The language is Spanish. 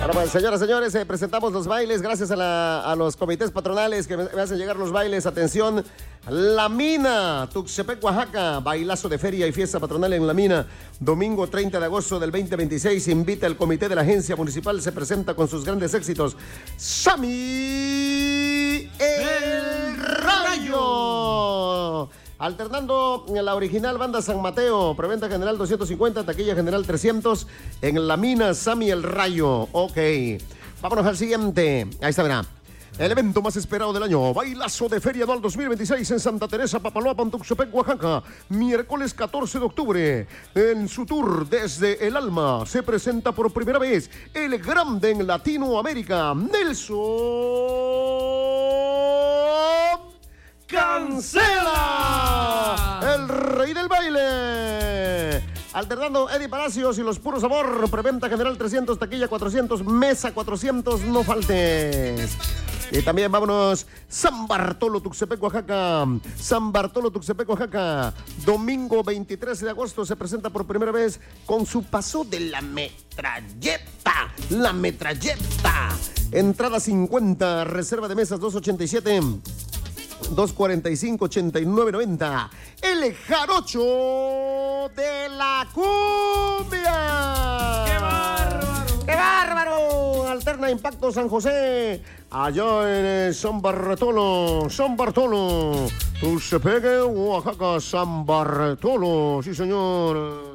Bueno, pues, señoras y señores, presentamos los bailes gracias a los comités patronales que me hacen llegar los bailes. Atención, La Mina, Tuxtepec, Oaxaca, bailazo de feria y fiesta patronal en La Mina. Domingo 30 de agosto del 2026, invita el comité de la agencia municipal, se presenta con sus grandes éxitos. Sammy el Rayo. Alternando la original banda San Mateo, preventa general 250, taquilla general 300, en La Mina, Sammy el Rayo. Ok, vámonos al siguiente. Ahí está, verá. El evento más esperado del año, bailazo de feria anual 2026 en Santa Teresa, Papaloapan, Tuxtepec, Oaxaca, miércoles 14 de octubre. En su tour Desde el Alma se presenta por primera vez el grande en Latinoamérica, Nelson Cancela, el rey del baile. Alternando Eddie Palacios y Los Puros Sabor, preventa general 300, taquilla 400, mesa 400, no faltes. Y también vámonos, San Bartolo, Tuxtepec, Oaxaca. San Bartolo, Tuxtepec, Oaxaca. Domingo 23 de agosto se presenta por primera vez con su paso de la metralleta. La metralleta. Entrada 50, reserva de mesas 287. 245-8990. El jarocho de la cumbia. ¡Qué bárbaro! ¡Qué bárbaro! Alterna Impacto San José. Allá en San Bartolo. San Bartolo. Tuxtepec, Oaxaca, San Bartolo. Sí, señor.